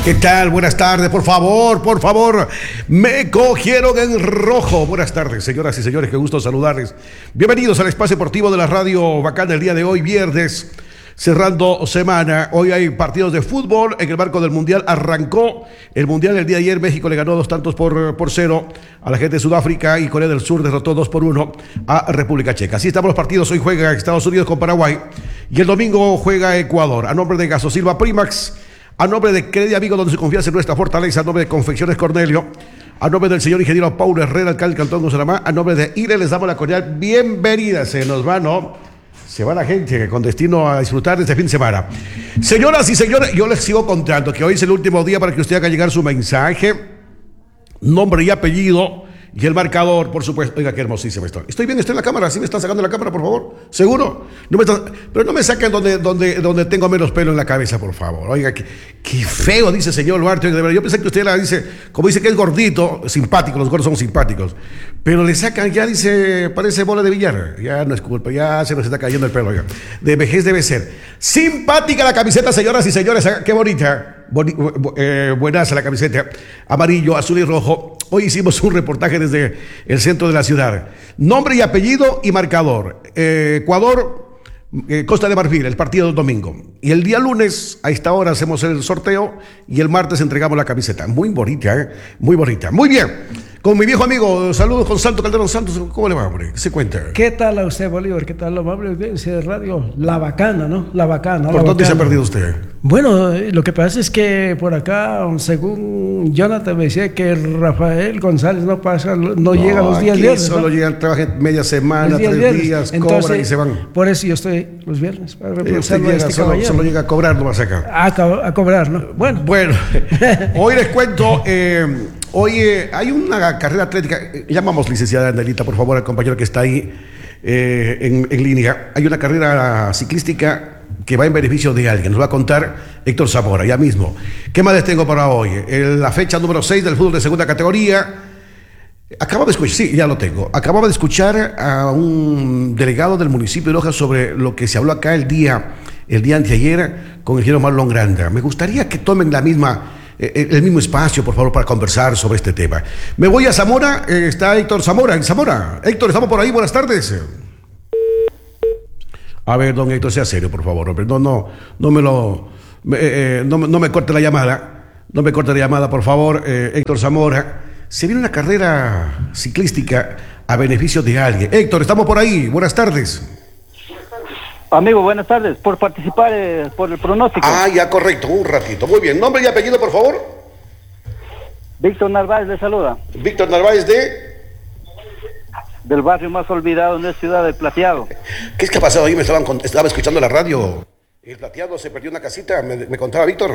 ¿Qué tal? Buenas tardes, por favor, me cogieron en rojo. Buenas tardes, señoras y señores, qué gusto saludarles. Bienvenidos al espacio deportivo de la Radio Bacana el día de hoy, viernes, cerrando semana. Hoy hay partidos de fútbol en el marco del Mundial. Arrancó el Mundial el día de ayer. México le ganó 2-0 a la gente de Sudáfrica y Corea del Sur derrotó 2-1 a República Checa. Así estamos los partidos. Hoy juega Estados Unidos con Paraguay y el domingo juega Ecuador. A nombre de Gasosilva Primax, a nombre de Credi Amigo, donde se confía en nuestra fortaleza, a nombre de Confecciones Cornelio, a nombre del señor ingeniero Paulo Herrera, alcalde del Cantón Gusaramá, a nombre de IRE, les damos la cordial bienvenida. Se nos va, ¿no? Se va la gente con destino a disfrutar de este fin de semana. Señoras y señores, yo les sigo contando que hoy es el último día para que usted haga llegar su mensaje, nombre y apellido, y el marcador, por supuesto. Oiga, qué hermosísima estoy. ¿Estoy bien? ¿Estoy en la cámara? ¿Sí me están sacando la cámara, por favor? ¿Seguro? Pero no me saquen donde tengo menos pelo en la cabeza, por favor. Oiga, qué feo, dice el señor Duarte. Oiga, de verdad, yo pensé que usted la dice, como dice que es gordito, simpático, los gordos son simpáticos. Pero le sacan, ya dice, parece bola de billar. Ya no es culpa, ya se nos está cayendo el pelo, oiga. De vejez debe ser. Simpática la camiseta, señoras y señores, qué bonita. Buenaza la camiseta, amarillo, azul y rojo. Hoy hicimos un reportaje desde el centro de la ciudad. Nombre y apellido y marcador. Ecuador, Costa de Marfil, el partido del domingo. Y el día lunes, a esta hora, hacemos el sorteo y el martes entregamos la camiseta. Muy bonita, muy bonita. Muy bien. Con mi viejo amigo, saludos con Santo Calderón Santos. ¿Cómo le va, hombre? ¿Qué se cuenta? ¿Qué tal a usted, Bolívar? ¿Qué tal, amable audiencia de radio? La Bacana, ¿no? La Bacana. ¿Por dónde se ha perdido usted? Bueno, lo que pasa es que por acá, según Jonathan me decía que Rafael González no llega los días viernes. Solo llegan, trabajan media semana, 3 días, entonces, cobran y se van. Por eso yo estoy los viernes para reemplazarlo a este caballero. Solo llega a cobrar nomás acá. A cobrar, ¿no? Bueno, hoy les cuento. Hoy hay una carrera atlética. Llamamos licenciada Anelita, por favor, al compañero que está ahí en línea. Hay una carrera ciclística que va en beneficio de alguien. Nos va a contar Héctor Zamora, ya mismo. ¿Qué más les tengo para hoy? La fecha número 6 del fútbol de segunda categoría. Acababa de escuchar, sí, ya lo tengo. Acababa de escuchar a un delegado del municipio de Loja sobre lo que se habló acá el día anteayer con el ingeniero Marlon Granda. Me gustaría que tomen el mismo espacio, por favor, para conversar sobre este tema. Me voy a Zamora, está Héctor Zamora, en Zamora. Héctor, estamos por ahí, buenas tardes. A ver, don Héctor, sea serio, por favor, hombre. No me corte la llamada. No me corte la llamada, por favor, Héctor Zamora. Se viene una carrera ciclística a beneficio de alguien. Héctor, estamos por ahí, buenas tardes. Amigo, buenas tardes. Por participar por el pronóstico. Ya, correcto, un ratito. Muy bien. ¿Nombre y apellido, por favor? Víctor Narváez le saluda. Víctor Narváez del barrio más olvidado en la ciudad del Plateado. ¿Qué es que ha pasado ahí? Estaba escuchando la radio. ¿El Plateado se perdió una casita? ¿Me contaba Víctor?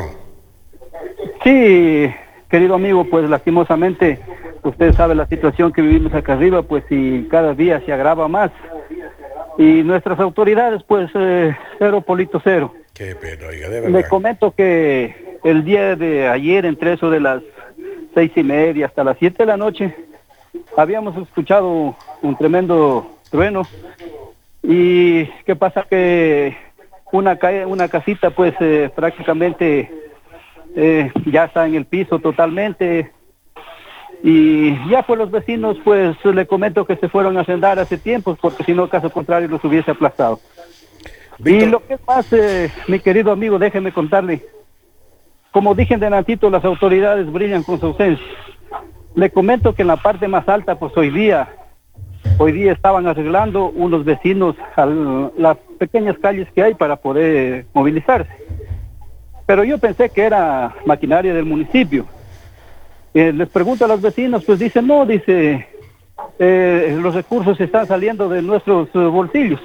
Sí, querido amigo, pues lastimosamente, usted sabe la situación que vivimos acá arriba, pues y cada día se agrava más. Y nuestras autoridades, pues, cero polito cero. Qué pena, oiga, de verdad. Le comento que el día de ayer, entre eso de las 6:30 hasta las 7 de la noche, habíamos escuchado un tremendo trueno. Y qué pasa que una casita, pues, prácticamente ya está en el piso totalmente. Y ya pues los vecinos, pues le comento que se fueron a sendar hace tiempo, porque si no, caso contrario, los hubiese aplastado. Víctor. Y lo que es más, mi querido amigo, déjeme contarle, como dije de antito, las autoridades brillan con su ausencia. Le comento que en la parte más alta, pues hoy día estaban arreglando unos vecinos las pequeñas calles que hay para poder movilizarse. Pero yo pensé que era maquinaria del municipio. Les pregunto a los vecinos, pues dicen, no, los recursos están saliendo de nuestros bolsillos.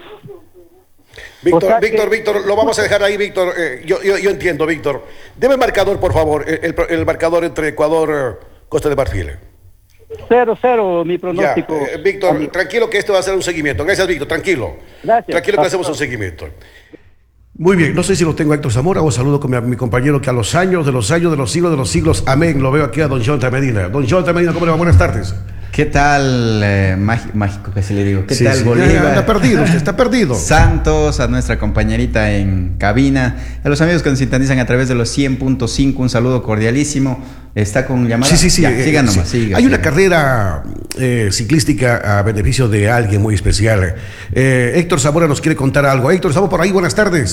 Víctor, lo vamos a dejar ahí, Víctor. Yo entiendo, Víctor. Deme el marcador, por favor, el marcador entre Ecuador, Costa de Marfil. 0-0, mi pronóstico. Víctor, tranquilo que esto va a ser un seguimiento. Gracias, Víctor, tranquilo. Gracias. Tranquilo que hacemos un seguimiento. Muy bien, no sé si lo tengo a Héctor Zamora o saludo con mi compañero que a los años, de los siglos, amén, lo veo aquí a don Jonathan Medina. Don Jonathan Medina, ¿cómo le va? Buenas tardes. ¿Qué tal, mágico que se le digo? ¿Qué Sí, tal, sí, Bolívar? está perdido, usted está perdido. Santos, a nuestra compañerita en cabina, a los amigos que nos sintonizan a través de los 100.5, un saludo cordialísimo. ¿Está con llamada? Sí. Ya, siga nomás, siga. Hay una carrera ciclística a beneficio de alguien muy especial. Héctor Zamora nos quiere contar algo. Héctor, estamos por ahí, buenas tardes.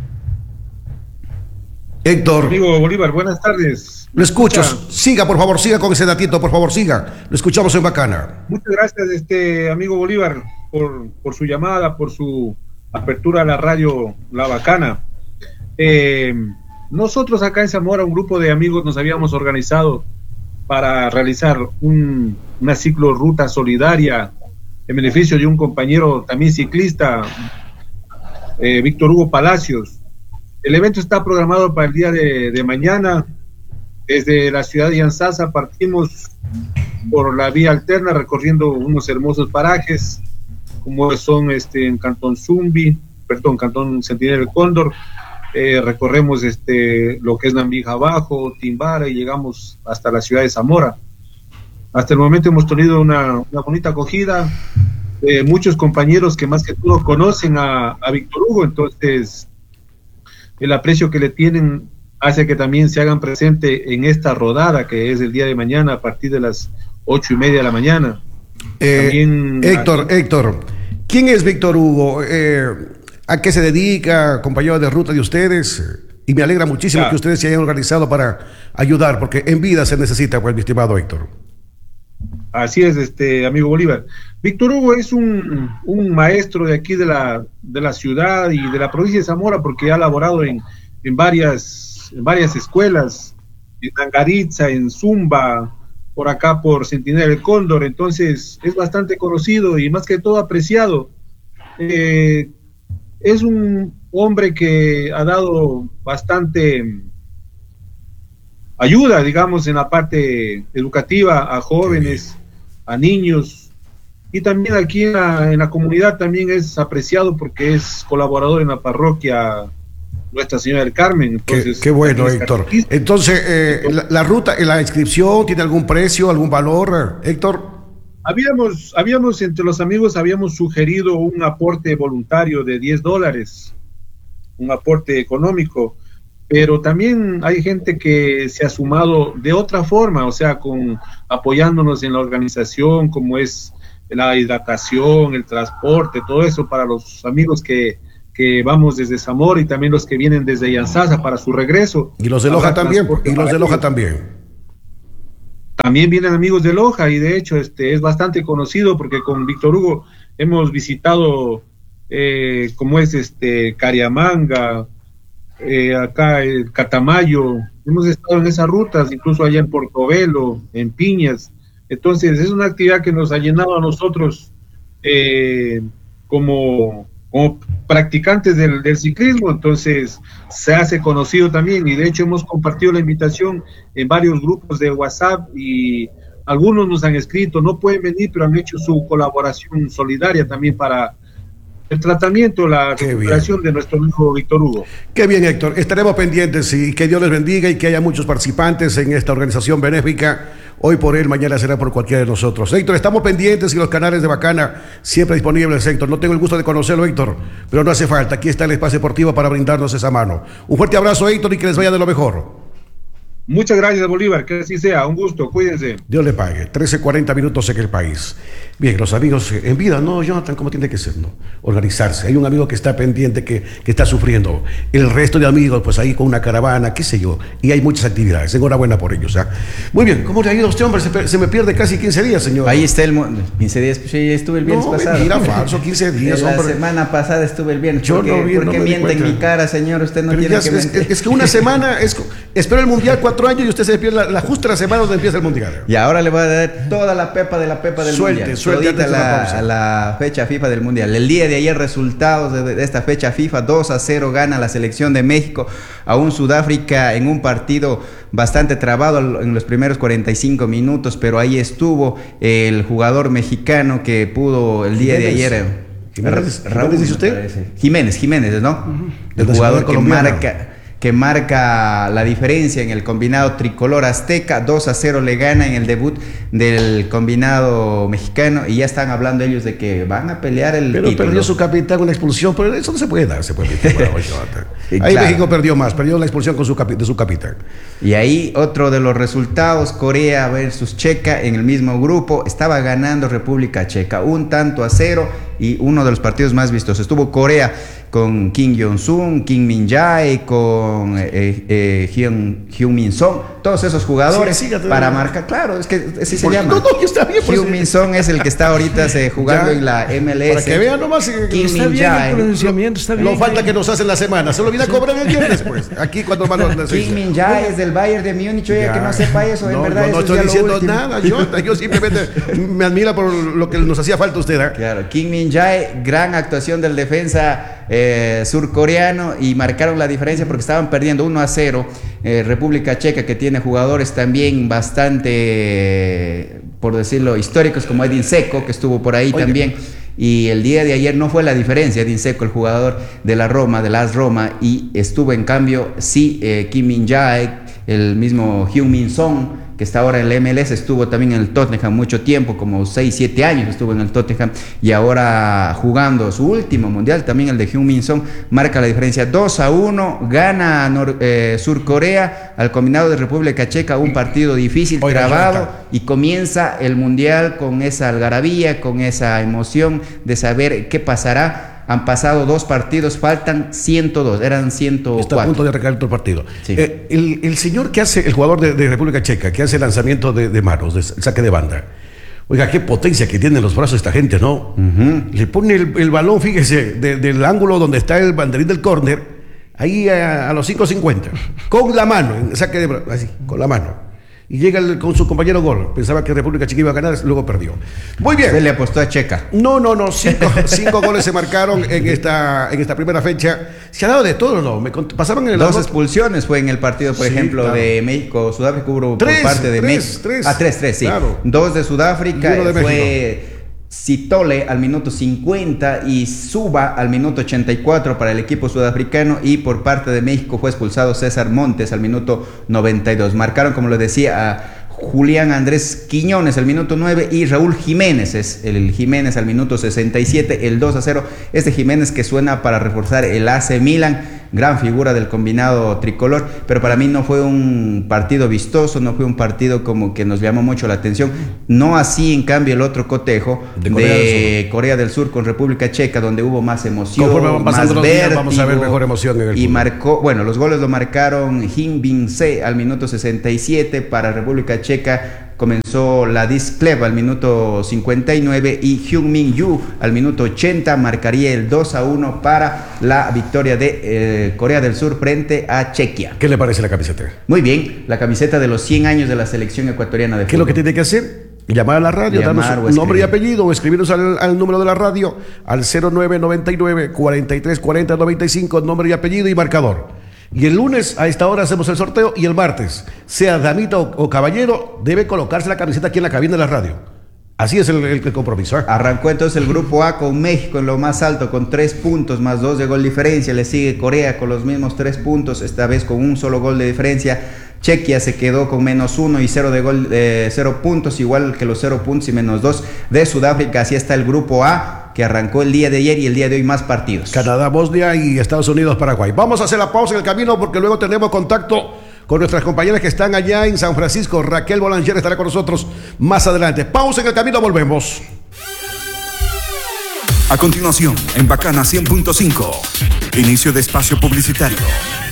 Héctor. Amigo Bolívar, buenas tardes. Lo escucho. Siga, por favor, siga con ese datito, por favor, siga. Lo escuchamos en Bacana. Muchas gracias, amigo Bolívar, por su llamada, por su apertura a la radio La Bacana. Nosotros acá en Zamora, un grupo de amigos, nos habíamos organizado para realizar una ciclorruta solidaria en beneficio de un compañero también ciclista, Víctor Hugo Palacios. El evento está programado para el día de mañana. Desde la ciudad de Yanzasa partimos por la vía alterna recorriendo unos hermosos parajes como son en Cantón Cantón Centinela del Cóndor. Recorremos lo que es Nambija Abajo, Timbara y llegamos hasta la ciudad de Zamora. Hasta el momento hemos tenido una bonita acogida. Muchos compañeros que más que todo conocen a Víctor Hugo, entonces el aprecio que le tienen hace que también se hagan presente en esta rodada que es el día de mañana a partir de las 8:30 de la mañana. Héctor, ¿quién es Víctor Hugo? ¿A qué se dedica, compañero de ruta de ustedes? Y me alegra muchísimo que ustedes se hayan organizado para ayudar, porque en vida se necesita, pues, mi estimado Héctor. Así es, amigo Bolívar. Víctor Hugo es un maestro de aquí de la ciudad y de la provincia de Zamora, porque ha laborado en varias escuelas, en Angaritza, en Zumba, por acá por Centinela del Cóndor. Entonces es bastante conocido y más que todo apreciado. Es un hombre que ha dado bastante ayuda, digamos, en la parte educativa a jóvenes, a niños, y también aquí en la comunidad también es apreciado porque es colaborador en la parroquia Nuestra Señora del Carmen. Entonces, qué bueno, Héctor. Entonces, la ruta, la inscripción, ¿tiene algún precio, algún valor, Héctor? Habíamos entre los amigos, habíamos sugerido un aporte voluntario de $10, un aporte económico, pero también hay gente que se ha sumado de otra forma, o sea, apoyándonos en la organización, como es la hidratación, el transporte, todo eso para los amigos que vamos desde Zamora y también los que vienen desde Yanzasa para su regreso. Y los de Loja también, también. También vienen amigos de Loja y de hecho es bastante conocido porque con Víctor Hugo hemos visitado como es Cariamanga, acá Catamayo, hemos estado en esas rutas, incluso allá en Portobelo, en Piñas. Entonces es una actividad que nos ha llenado a nosotros como practicantes del ciclismo, entonces se hace conocido también y de hecho hemos compartido la invitación en varios grupos de WhatsApp y algunos nos han escrito, no pueden venir, pero han hecho su colaboración solidaria también para el tratamiento, la recuperación de nuestro amigo Víctor Hugo. Qué bien, Héctor. Estaremos pendientes y que Dios les bendiga y que haya muchos participantes en esta organización benéfica. Hoy por él, mañana será por cualquiera de nosotros. Héctor, estamos pendientes y los canales de Bacana siempre disponibles, Héctor. No tengo el gusto de conocerlo, Héctor, pero no hace falta. Aquí está el espacio deportivo para brindarnos esa mano. Un fuerte abrazo, Héctor, y que les vaya de lo mejor. Muchas gracias, Bolívar, que así sea, un gusto, cuídense. Dios le pague. 13:40 minutos en el país. Bien, los amigos en vida, no, Jonathan, ¿cómo tiene que ser? No, organizarse. Hay un amigo que está pendiente, que está sufriendo. El resto de amigos, pues ahí con una caravana, qué sé yo. Y hay muchas actividades. Enhorabuena por ellos. Muy bien, ¿cómo le ha ido a este hombre? Se me pierde casi 15 días, señor. Ahí está 15 días, pues yo ya estuve el viernes pasado. Mira, falso, 15 días, la hombre. La semana pasada estuve el viernes. Yo no vi, ¿Por qué miente en mi cara, señor? Usted no tiene que mentir. Es que una semana, espero el Mundial 4 años y usted se pierde la justa la semana donde empieza el Mundial. Y ahora le voy a dar toda la pepa del Mundial. Suelte a la fecha FIFA del Mundial. El día de ayer, resultados de esta fecha FIFA: 2-0 gana la selección de México a un Sudáfrica en un partido bastante trabado en los primeros 45 minutos, pero ahí estuvo el jugador mexicano que pudo el día de ayer. Jiménez, ¿dice usted? Jiménez, ¿no? El jugador que marca la diferencia en el combinado tricolor azteca. 2-0 le gana en el debut del combinado mexicano y ya están hablando ellos de que van a pelear el pero título. perdió su capitán con la expulsión, pero eso no se puede dar, se puede meter. Ahí claro. México perdió más, perdió la expulsión con de su capitán. Y ahí otro de los resultados, Corea versus Checa en el mismo grupo, estaba ganando República Checa 1-0 y uno de los partidos más vistos estuvo Corea con Kim Jong-sun, Kim Min-jae, con Heung-min Son, todos esos jugadores sí, para marcar, claro, es que así se llama. No, está bien. Heung-min Son es el que está ahorita jugando en la MLS. Para que vean nomás. Kim Está bien Min-jae. el pronunciamiento, está bien. No falta que nos hacen la semana, se lo olvida cobrar el viernes, pues. Aquí cuando van los Kim Min-jae es del Bayern de Múnich, oiga, que no sepa eso, en verdad. No eso estoy es ya diciendo lo último. nada, yo simplemente me admira por lo que nos hacía falta usted, ¿eh? Claro, Kim Min-jae, gran actuación del defensa surcoreano y marcaron la diferencia porque estaban perdiendo 1-0. República Checa, que tiene jugadores también bastante, por decirlo, históricos, como Edin Dzeko, que estuvo por ahí también. Y el día de ayer no fue la diferencia. Edin Dzeko, el jugador de la Roma, de las Roma, y estuvo en cambio Kim Min-jae, el mismo Heung-min Son, que está ahora en el MLS, estuvo también en el Tottenham mucho tiempo, como 6-7 años estuvo en el Tottenham, y ahora jugando su último mundial, también el de Heung-min Son, marca la diferencia. 2-1, gana Surcorea al combinado de República Checa, un partido difícil, trabado, y comienza el mundial con esa algarabía, con esa emoción de saber qué pasará. Han pasado 2 partidos, faltan 102, eran 104. Está a punto de arrancar otro partido. Sí. El señor que hace, el jugador de República Checa, que hace el lanzamiento de manos, de saque de banda. Oiga, qué potencia que tienen los brazos esta gente, ¿no? Le pone el balón, fíjese, del ángulo donde está el banderín del córner, ahí a los 5.50, con la mano, en saque de brazos, así, con la mano. Y llega con su compañero gol. Pensaba que República Checa iba a ganar, luego perdió. Muy bien. Se le apostó a Checa. No. 5 goles se marcaron en esta primera fecha. Se ha dado de todo, ¿no? Pasaron en el 2 expulsiones fue en el partido, por ejemplo, claro, de México, Sudáfrica, hubo por parte de México. 3, sí. Claro. 2 de Sudáfrica, y 1 de fue Sitole al minuto 50 y Suba al minuto 84 para el equipo sudafricano, y por parte de México fue expulsado César Montes al minuto 92. Marcaron, como lo decía, a Julián Andrés Quiñones al minuto 9 y Raúl Jiménez, el Jiménez al minuto 67, el 2-0. Este Jiménez que suena para reforzar el AC Milan, gran figura del combinado tricolor, pero para mí no fue un partido vistoso, no fue un partido como que nos llamó mucho la atención. No así, en cambio, el otro cotejo de Corea del Sur con República Checa, donde hubo más emoción, más vértigo, vamos a ver mejor emoción en el y marcó, bueno, los goles lo marcaron Kim Min-se al minuto 67 para República Checa. Comenzó la Disklev al minuto 59 y Heung-min Yu al minuto 80 marcaría el 2-1 para la victoria de Corea del Sur frente a Chequia. ¿Qué le parece la camiseta? Muy bien, la camiseta de los 100 años de la selección ecuatoriana de fútbol. ¿Qué es lo que tiene que hacer? Llamar a la radio, darnos nombre y apellido, o escribirnos al número de la radio, al 0999 43 40 95, nombre y apellido y marcador. Y el lunes a esta hora hacemos el sorteo, y el martes, sea damita o caballero, debe colocarse la camiseta aquí en la cabina de la radio. Así es el compromiso. Arrancó entonces el grupo A con México en lo más alto con 3 puntos más 2 de gol de diferencia. Le sigue Corea con los mismos 3 puntos, esta vez con un solo gol de diferencia. Chequia se quedó con -1 y 0 puntos, igual que los 0 puntos y -2 de Sudáfrica. Así está el grupo A, que arrancó el día de ayer, y el día de hoy más partidos. Canadá, Bosnia y Estados Unidos, Paraguay. Vamos a hacer la pausa en el camino porque luego tenemos contacto con nuestras compañeras que están allá en San Francisco. Raquel Boulanger estará con nosotros más adelante. Pausa en el camino, volvemos. A continuación, en Bacana 100.5, inicio de espacio publicitario.